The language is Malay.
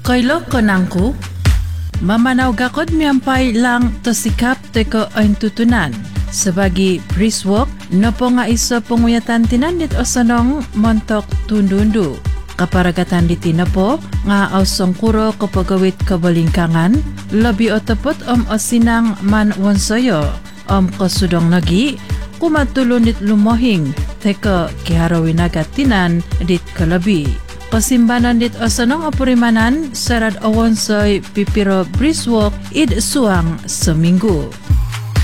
Kailo konangku, mamanaw gakod miyampay lang to sikap teko ang tutunan. Sebagi briswalk, no po nga iso penguyatan tinandit o sanong montok tundundu. Kaparagatan diti na po, nga ausong kuro kapagawit kabalingkangan, labi o tapot o sinang man wansoyo, kasudong nagi, kumatulon dit lumohing, teko kiharawin agatinan dit kalabi. Pasimbanan dit asanong apurimanan sarad awon soy pipiro briswalk id suang seminggu.